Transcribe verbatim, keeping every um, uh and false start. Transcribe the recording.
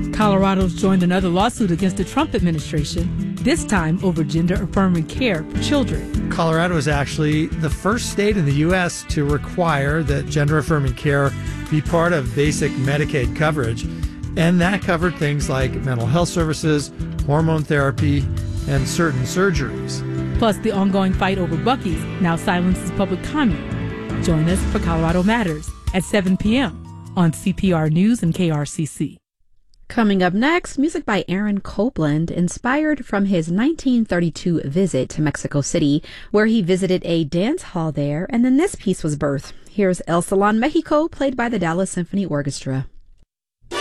Colorado's joined another lawsuit against the Trump administration, this time over gender-affirming care for children. Colorado is actually the first state in the U S to require that gender-affirming care be part of basic Medicaid coverage, and that covered things like mental health services, hormone therapy, and certain surgeries. Plus, the ongoing fight over Buc-ee's now silences public comment. Join us for Colorado Matters at seven p.m. on C P R News and K R C C. Coming up next, music by Aaron Copland, inspired from his nineteen thirty-two visit to Mexico City, where he visited a dance hall there, and then this piece was birthed. Here's El Salón Mexico, played by the Dallas Symphony Orchestra.